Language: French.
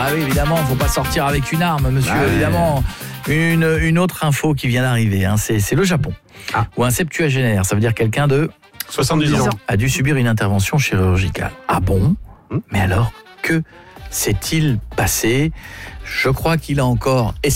oui, évidemment, faut pas sortir avec une arme, monsieur, évidemment. Une autre info qui vient d'arriver, hein, c'est le Japon. Où un septuagénaire, ça veut dire quelqu'un de 70 ans, a dû subir une intervention chirurgicale. Ah bon ? Mais alors, que s'est-il passé ? Je crois qu'il a encore